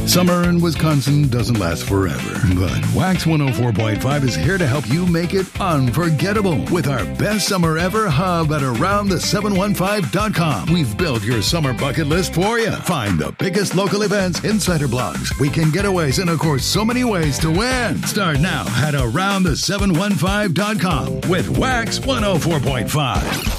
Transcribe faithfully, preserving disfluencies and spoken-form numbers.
Summer in Wisconsin doesn't last forever, but Wax one oh four point five is here to help you make it unforgettable with our best summer ever hub at around the seven one five dot com. We've built your summer bucket list for you. Find the biggest local events, insider blogs, weekend getaways, and of course, so many ways to win. Start now at around the seven one five dot com with Wax one oh four point five.